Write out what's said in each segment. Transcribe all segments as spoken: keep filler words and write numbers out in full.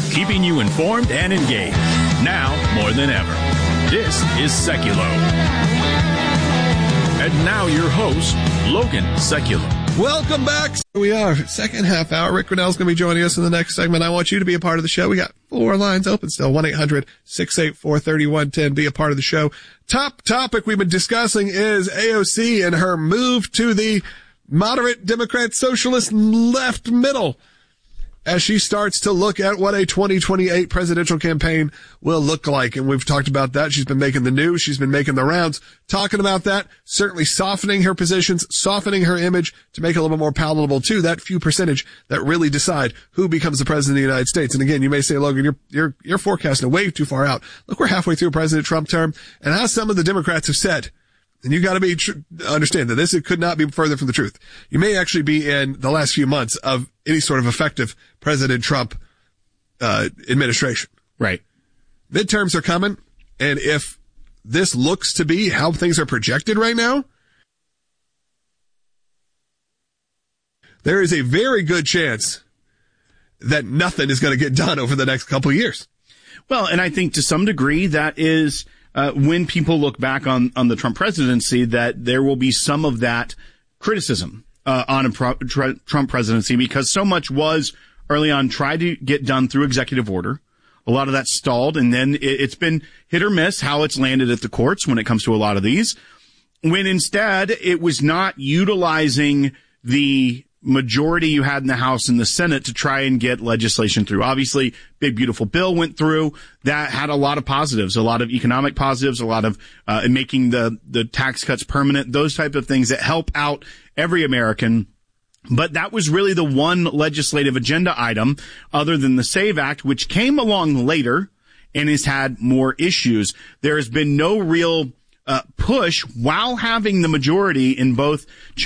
keeping you informed and engaged. Now more than ever. This is Seculo. And now your host, Logan Seculo. Welcome back. Here we are, second half hour. Rick Grenell's going to be joining us in the next segment. I want you to be a part of the show. We got four lines open still. one eight hundred six eight four three one one zero. Be a part of the show. Top topic we've been discussing is A O C and her move to the moderate Democrat socialist left middle as she starts to look at what a twenty twenty-eight presidential campaign will look like. And we've talked about that. She's been making the news. She's been making the rounds, talking about that, certainly softening her positions, softening her image to make it a little bit more palatable to that few percentage that really decide who becomes the president of the United States. And again, you may say, Logan, you're, you're, you're forecasting way too far out. Look, we're halfway through President Trump term, and as some of the Democrats have said, and you got to be tr- understand that this it could not be further from the truth. You may actually be in the last few months of any sort of effective President Trump uh administration. Right. Midterms are coming, and if this looks to be how things are projected right now, there is a very good chance that nothing is going to get done over the next couple of years. Well, and I think to some degree that is Uh, when people look back on, on the Trump presidency, that there will be some of that criticism uh, on a pro- tr- Trump presidency, because so much was early on tried to get done through executive order. A lot of that stalled, and then it, it's been hit or miss how it's landed at the courts when it comes to a lot of these, when instead it was not utilizing the majority you had in the House and the Senate to try and get legislation through. Obviously, Big Beautiful Bill went through. That had a lot of positives, a lot of economic positives, a lot of uh making the the tax cuts permanent, those type of things that help out every American. But that was really the one legislative agenda item other than the SAVE Act, which came along later and has had more issues. There has been no real uh push while having the majority in both chambers.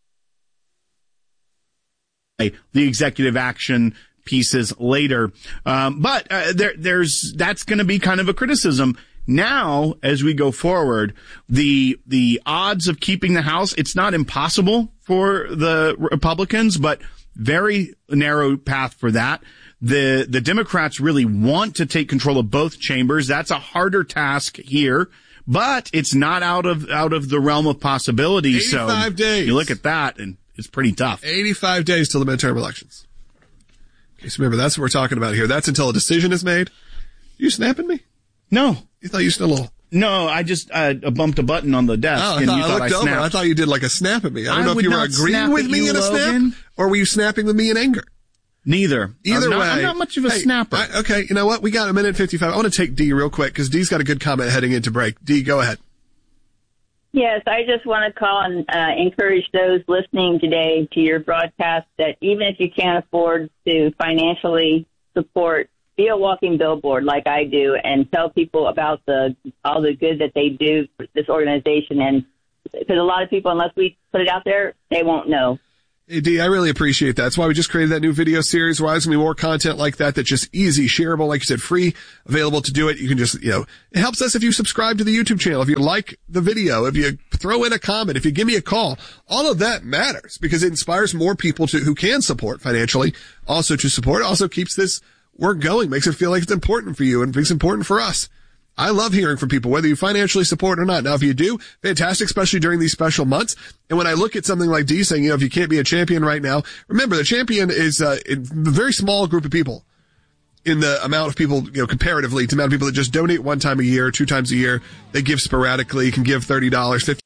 The executive action pieces later. Um, but uh, there, there's, that's going to be kind of a criticism. Now, as we go forward, the, the odds of keeping the House, it's not impossible for the Republicans, but very narrow path for that. The, the Democrats really want to take control of both chambers. That's a harder task here, but it's not out of, out of the realm of possibility. eighty-five so days. You look at that and it's pretty tough. eighty-five days till the midterm elections. Okay, so remember, that's what we're talking about here. That's until a decision is made. You snapping me? No. You thought you still a little... No, I just uh, bumped a button on the desk. Oh, I and thought you I thought looked I over. snapped. I thought you did like a snap at me. I don't I know if would you were not agreeing snap with at me you, in a Logan. snap, or were you snapping with me in anger? Neither. Either I'm not, way. I'm not much of a hey, snapper. I, okay, you know what? We got a minute and fifty-five. I want to take D real quick because D's got a good comment heading into break. D, go ahead. Yes, I just want to call and uh, encourage those listening today to your broadcast that even if you can't afford to financially support, be a walking billboard like I do and tell people about the all the good that they do for this organization. And because a lot of people, unless we put it out there, they won't know. Hey, D, I really appreciate that. That's why we just created that new video series where there's going to be more content like that that's just easy, shareable, like you said, free, available to do it. You can just, you know, it helps us if you subscribe to the YouTube channel, if you like the video, if you throw in a comment, if you give me a call. All of that matters because it inspires more people to who can support financially, also to support. It also keeps this work going, makes it feel like it's important for you and it's important for us. I love hearing from people, whether you financially support or not. Now, if you do, fantastic, especially during these special months. And when I look at something like D saying, you know, if you can't be a champion right now, remember the champion is uh, a very small group of people in the amount of people, you know, comparatively to the amount of people that just donate one time a year, two times a year. They give sporadically. You can give thirty dollars, fifty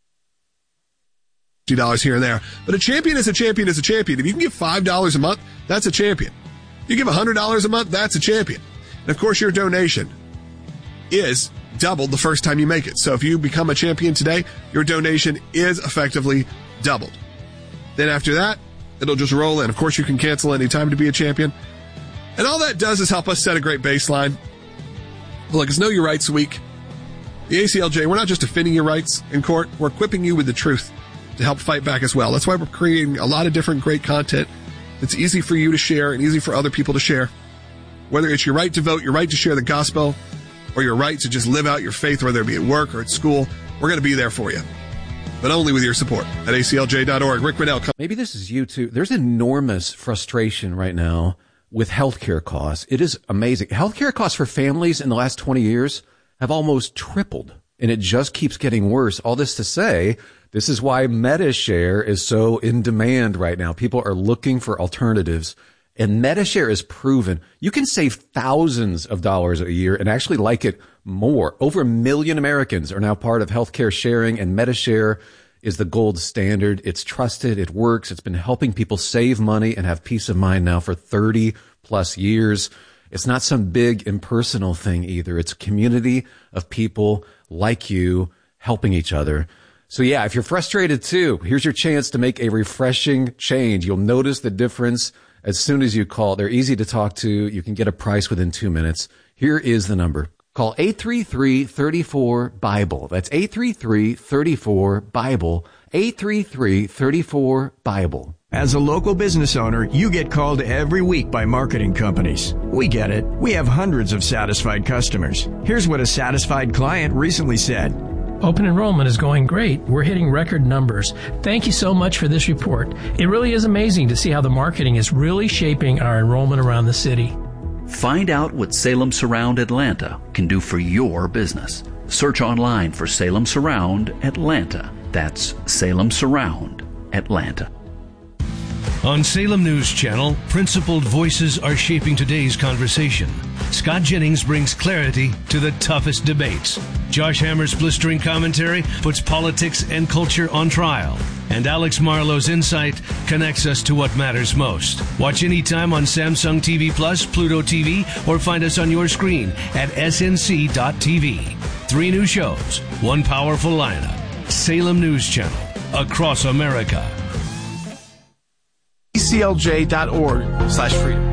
dollars here and there. But a champion is a champion is a champion. If you can give five dollars a month, that's a champion. If you give one hundred dollars a month, that's a champion. And of course, your donation is doubled the first time you make it. So if you become a champion today, your donation is effectively doubled. Then after that, it'll just roll in. Of course, you can cancel any time to be a champion. And all that does is help us set a great baseline. Look, it's Know Your Rights Week. The A C L J, we're not just defending your rights in court, we're equipping you with the truth to help fight back as well. That's why we're creating a lot of different great content. It's easy for you to share and easy for other people to share. Whether it's your right to vote, your right to share the gospel, or your right to just live out your faith, whether it be at work or at school, we're going to be there for you. But only with your support at A C L J dot org. Rick Grenell. Maybe this is you too. There's enormous frustration right now with healthcare costs. It is amazing. Healthcare costs for families in the last twenty years have almost tripled, and it just keeps getting worse. All this to say, this is why MediShare is so in demand right now. People are looking for alternatives, and MediShare is proven. You can save thousands of dollars a year and actually like it more. Over a million Americans are now part of healthcare sharing, and MediShare is the gold standard. It's trusted. It works. It's been helping people save money and have peace of mind now for thirty plus years. It's not some big impersonal thing either. It's a community of people like you helping each other. So yeah, if you're frustrated too, here's your chance to make a refreshing change. You'll notice the difference as soon as you call. They're easy to talk to. You can get a price within two minutes. Here is the number. Call eight three three, three four, BIBLE. That's eight three three, three four, BIBLE. eight three three, three four, BIBLE. As a local business owner, you get called every week by marketing companies. We get it. We have hundreds of satisfied customers. Here's what a satisfied client recently said. Open enrollment is going great. We're hitting record numbers. Thank you so much for this report. It really is amazing to see how the marketing is really shaping our enrollment around the city. Find out what Salem Surround Atlanta can do for your business. Search online for Salem Surround Atlanta. That's Salem Surround Atlanta. On Salem News Channel, principled voices are shaping today's conversation. Scott Jennings brings clarity to the toughest debates. Josh Hammer's blistering commentary puts politics and culture on trial. And Alex Marlowe's insight connects us to what matters most. Watch anytime on Samsung T V Plus, Pluto T V, or find us on your screen at S N C dot T V. Three new shows, one powerful lineup. Salem News Channel, across America. E C L J dot org slash freedom.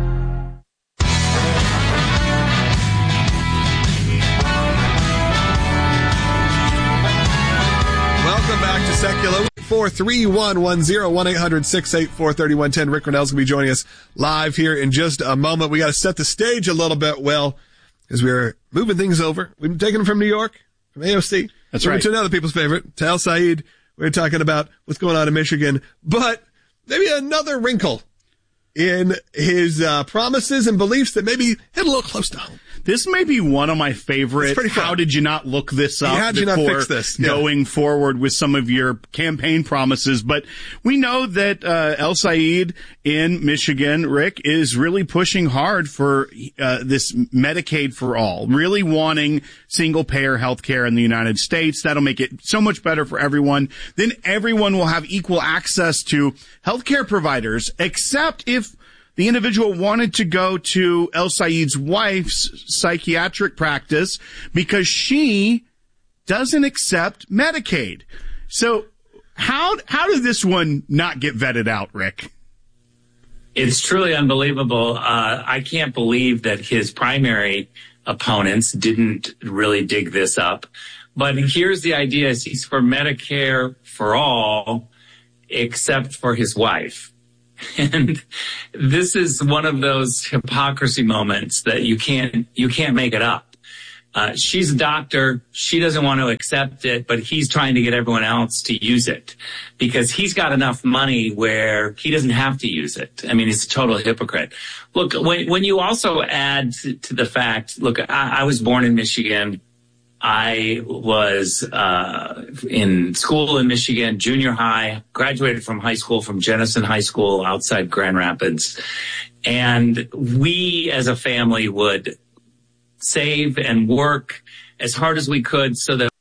Welcome back to Secular. four three one one zero one eight hundred six eight four three one one zero. Rick Renell's going to be joining us live here in just a moment. We got to set the stage a little bit, well, as we're moving things over. We've been taking them from New York, from A O C. That's right. To another people's favorite, to El Said. We're talking about what's going on in Michigan, but maybe another wrinkle in his uh, promises and beliefs that maybe hit a little close to home. This may be one of my favorite. How did you not look this up How did you not fix this? Yeah. Going forward with some of your campaign promises? But we know that uh, El Said in Michigan, Rick, is really pushing hard for uh, this Medicaid for all, really wanting single-payer health care in the United States. That'll make it so much better for everyone. Then everyone will have equal access to health care providers, except if the individual wanted to go to El Said's wife's psychiatric practice because she doesn't accept Medicaid. So how how did this one not get vetted out, Rick? It's truly unbelievable. Uh, I can't believe that his primary opponents didn't really dig this up. But here's the idea. He's for Medicare for all, except for his wife. And this is one of those hypocrisy moments that you can't, you can't make it up. Uh, she's a doctor. She doesn't want to accept it, but he's trying to get everyone else to use it because he's got enough money where he doesn't have to use it. I mean, he's a total hypocrite. Look, when, when you also add to, to the fact, look, I, I was born in Michigan. I was uh in school in Michigan, junior high, graduated from high school, from Jenison High School outside Grand Rapids. And we as a family would save and work as hard as we could so that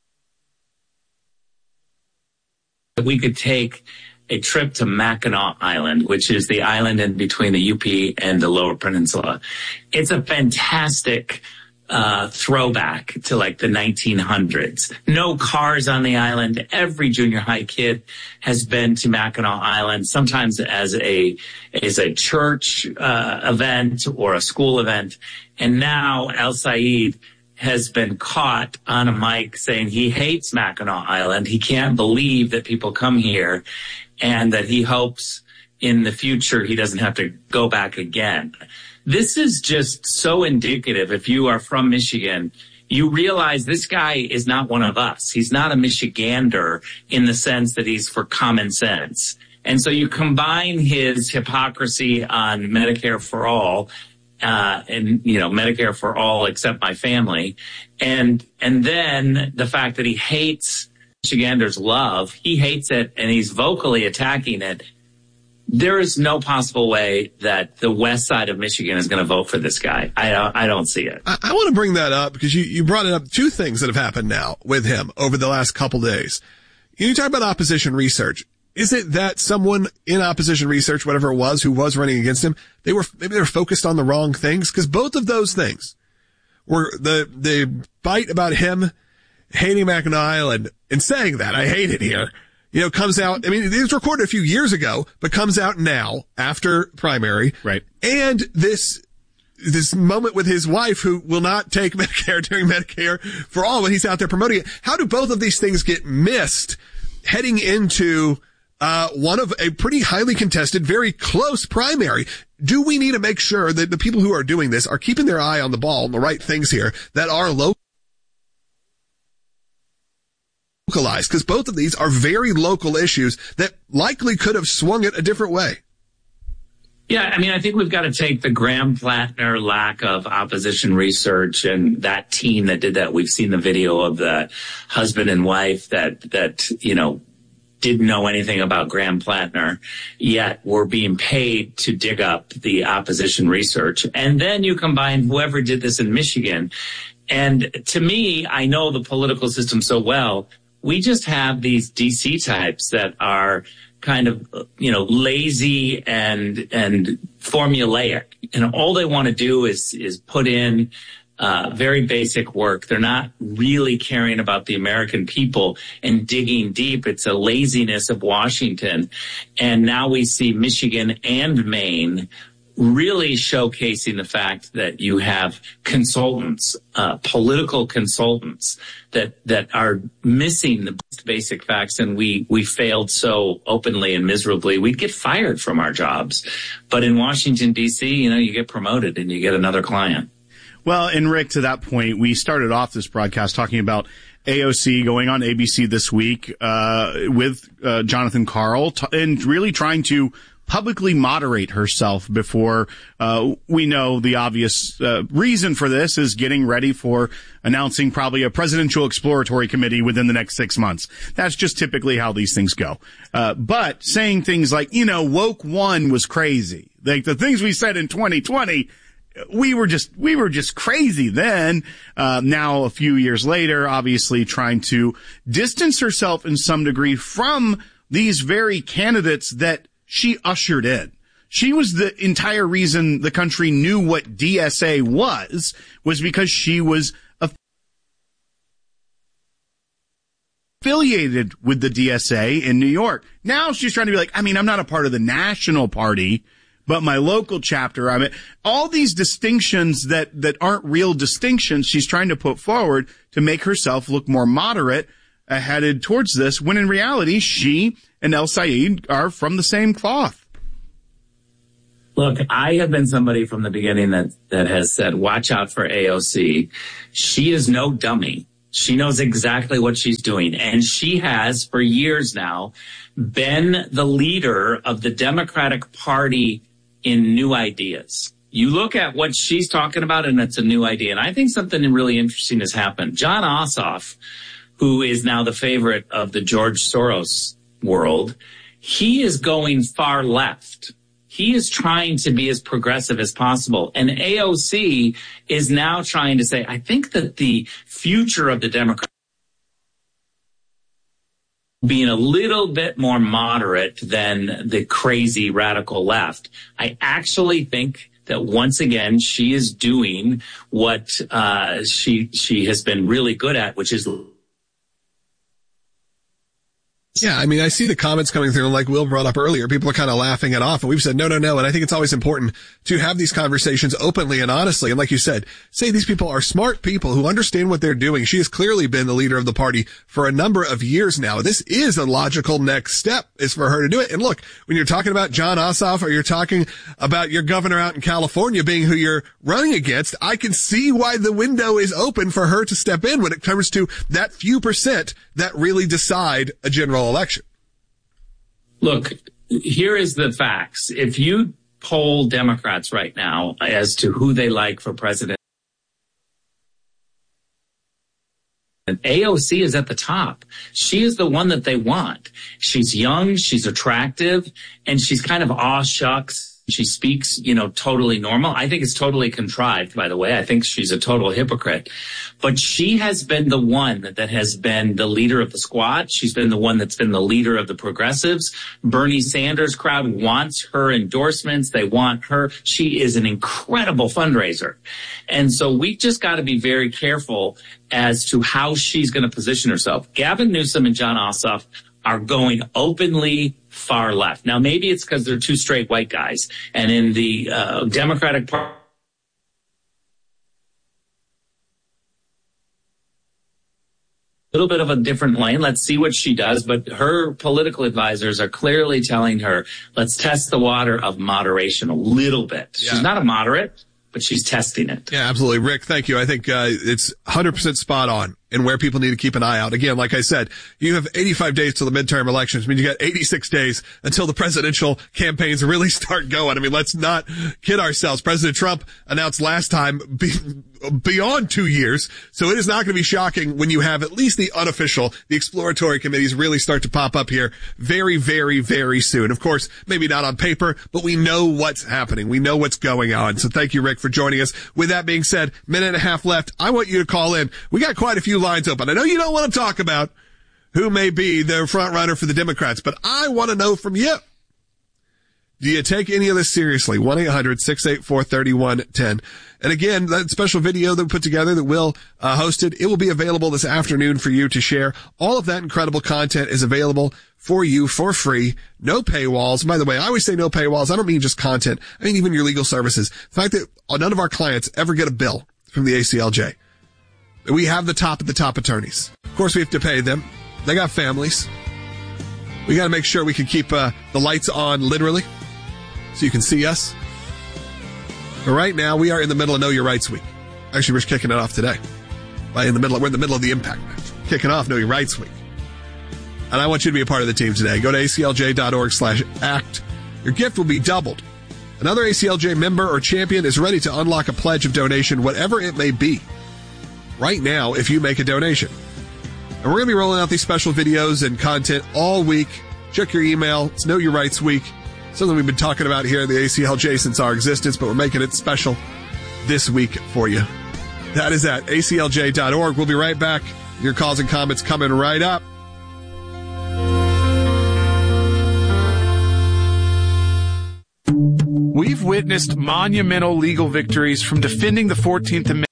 we could take a trip to Mackinac Island, which is the island in between the U P and the Lower Peninsula. It's a fantastic uh throwback to like the nineteen hundreds. No cars on the island. Every junior high kid has been to Mackinac Island, sometimes as a as a church uh event or a school event. And now El Said has been caught on a mic saying he hates Mackinac Island. He can't believe that people come here and that he hopes in the future he doesn't have to go back again. This is just so indicative. If you are from Michigan, you realize this guy is not one of us. He's not a Michigander in the sense that he's for common sense. And so you combine his hypocrisy on Medicare for all, uh, and, you know, Medicare for all except my family. And, and then the fact that he hates Michiganders' love, he hates it and he's vocally attacking it. There is no possible way that the west side of Michigan is going to vote for this guy. I don't, I don't see it. I, I want to bring that up because you, you brought it up. Two things that have happened now with him over the last couple days. You talk about opposition research. Is it that someone in opposition research, whatever it was, who was running against him, they were, maybe they were focused on the wrong things? Because both of those things were the, the bite about him hating McNeil and, and saying that, I hate it here, you know, comes out. I mean, it was recorded a few years ago, but comes out now after primary. Right. And this, this moment with his wife who will not take Medicare during Medicare for all when he's out there promoting it. How do both of these things get missed heading into uh one of a pretty highly contested, very close primary? Do we need to make sure that the people who are doing this are keeping their eye on the ball and the right things here that are local? Localized, because both of these are very local issues that likely could have swung it a different way. Yeah, I mean, I think we've got to take the Graham Plattner lack of opposition research and that team that did that. We've seen the video of the husband and wife that, that, you know, didn't know anything about Graham Plattner, yet were being paid to dig up the opposition research. And then you combine whoever did this in Michigan. And to me, I know the political system so well. We just have these D C types that are kind of, you know, lazy and, and formulaic. And all they want to do is, is put in, uh, very basic work. They're not really caring about the American people and digging deep. It's a laziness of Washington. And now we see Michigan and Maine really showcasing the fact that you have consultants, uh, political consultants that, that are missing the basic facts. And we, we failed so openly and miserably. We'd get fired from our jobs. But in Washington, D C, you know, you get promoted and you get another client. Well, and Rick, to that point, we started off this broadcast talking about A O C going on A B C this week, uh, with, uh, Jonathan Karl t- and really trying to publicly moderate herself before uh we know the obvious uh, reason for this is getting ready for announcing probably a presidential exploratory committee within the next six months. That's just typically how these things go. Uh but saying things like, you know, woke one was crazy. Like the things we said in twenty twenty, we were just we were just crazy then. Uh now a few years later, obviously trying to distance herself in some degree from these very candidates that she ushered in. She was the entire reason the country knew what D S A was, was because she was affiliated with the D S A in New York. Now she's trying to be like, I mean, I'm not a part of the national party, but my local chapter, I mean, all these distinctions that, that aren't real distinctions she's trying to put forward to make herself look more moderate, uh, headed towards this, when in reality, she and El Sayed are from the same cloth. Look, I have been somebody from the beginning that, that has said, watch out for A O C. She is no dummy. She knows exactly what she's doing. And she has, for years now, been the leader of the Democratic Party in new ideas. You look at what she's talking about, and it's a new idea. And I think something really interesting has happened. Jon Ossoff, who is now the favorite of the George Soros world, he is going far left. He is trying to be as progressive as possible. And A O C is now trying to say, I think that the future of the Democrats being a little bit more moderate than the crazy radical left. I actually think that once again, she is doing what uh, she she has been really good at, which is... Yeah, I mean, I see the comments coming through, and like Will brought up earlier, people are kind of laughing it off, and we've said no, no, no, and I think it's always important to have these conversations openly and honestly, and like you said, say these people are smart people who understand what they're doing. She has clearly been the leader of the party for a number of years now. This is a logical next step, is for her to do it. And look, when you're talking about Jon Ossoff, or you're talking about your governor out in California being who you're running against, I can see why the window is open for her to step in when it comes to that few percent that really decide a general election. Look, here is the facts. If you poll Democrats right now as to who they like for president, A O C is at the top. She is the one that they want. She's young, she's attractive, and she's kind of aw shucks. She speaks, you know, totally normal. I think it's totally contrived, by the way. I think she's a total hypocrite. But she has been the one that has been the leader of the squad. She's been the one that's been the leader of the progressives. Bernie Sanders crowd wants her endorsements. They want her. She is an incredible fundraiser. And so we just got to be very careful as to how she's going to position herself. Gavin Newsom and Jon Ossoff are going openly far left. Now, maybe it's because they're two straight white guys. And in the uh, Democratic Party, a little bit of a different lane. Let's see what she does. But her political advisors are clearly telling her, let's test the water of moderation a little bit. Yeah. She's not a moderate, but she's testing it. Yeah, absolutely. Rick, thank you. I think uh, it's one hundred percent spot on and where people need to keep an eye out. Again, like I said, you have eighty-five days till the midterm elections. I mean, you got eighty-six days until the presidential campaigns really start going. I mean, let's not kid ourselves. President Trump announced last time be, beyond two years. So it is not going to be shocking when you have at least the unofficial, the exploratory committees really start to pop up here very, very, very soon. Of course, maybe not on paper, but we know what's happening. We know what's going on. So thank you, Rick, for joining us. With that being said, minute and a half left. I want you to call in. We got quite a few lines open. I know you don't want to talk about who may be the front runner for the Democrats, but I want to know from you. Do you take any of this seriously? one eight hundred six eight four three one one zero. And again, that special video that we put together that Will uh, hosted, it will be available this afternoon for you to share. All of that incredible content is available for you for free. No paywalls. And by the way, I always say no paywalls. I don't mean just content. I mean even your legal services. The fact that none of our clients ever get a bill from the A C L J. We have the top of the top attorneys. Of course, we have to pay them. They got families. We got to make sure we can keep uh, the lights on, literally, so you can see us. But right now, we are in the middle of Know Your Rights Week. Actually, we're kicking it off today. In the middle, we're in the middle of the Impact Match. Kicking off Know Your Rights Week. And I want you to be a part of the team today. Go to A C L J dot org slash act. Your gift will be doubled. Another A C L J member or champion is ready to unlock a pledge of donation, whatever it may be, right now if you make a donation. And we're going to be rolling out these special videos and content all week. Check your email. It's Know Your Rights Week. Something we've been talking about here at the A C L J since our existence, but we're making it special this week for you. That is at A C L J dot org. We'll be right back. Your calls and comments coming right up. We've witnessed monumental legal victories from defending the fourteenth Amendment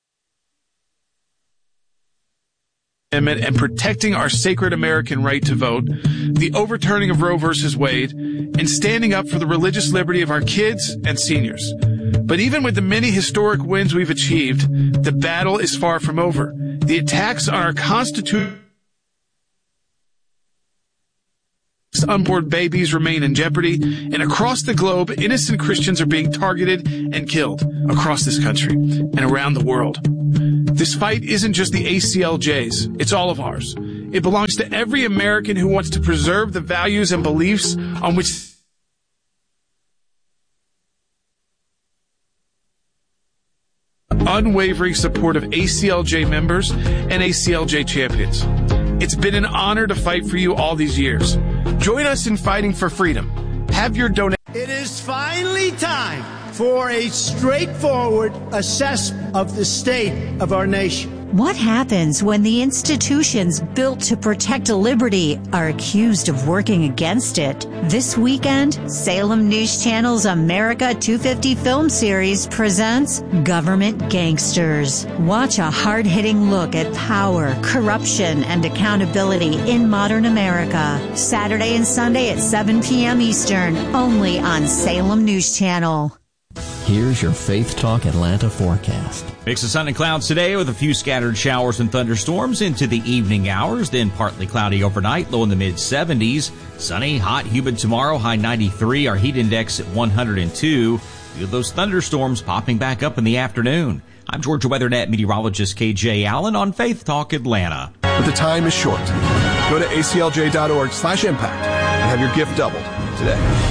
and protecting our sacred American right to vote, the overturning of Roe versus Wade, and standing up for the religious liberty of our kids and seniors. But even with the many historic wins we've achieved, the battle is far from over. The attacks on our Constitution, unborn babies remain in jeopardy, and across the globe, innocent Christians are being targeted and killed across this country and around the world. This fight isn't just the A C L J's, it's all of ours. It belongs to every American who wants to preserve the values and beliefs on which unwavering support of A C L J members and A C L J champions. It's been an honor to fight for you all these years. Join us in fighting for freedom. Have your donation. It is finally time for a straightforward assessment of the state of our nation. What happens when the institutions built to protect liberty are accused of working against it? This weekend, Salem News Channel's America two fifty film series presents Government Gangsters. Watch a hard-hitting look at power, corruption, and accountability in modern America. Saturday and Sunday at seven p.m. Eastern, only on Salem News Channel. Here's your Faith Talk Atlanta forecast. Mix of sun and clouds today with a few scattered showers and thunderstorms into the evening hours, then partly cloudy overnight, low in the mid seventies. Sunny, hot, humid tomorrow, high ninety-three, our heat index at one hundred two. Feel those thunderstorms popping back up in the afternoon. I'm Georgia WeatherNet meteorologist K J Allen on Faith Talk Atlanta. But the time is short. Go to A C L J dot org slash impact and have your gift doubled today.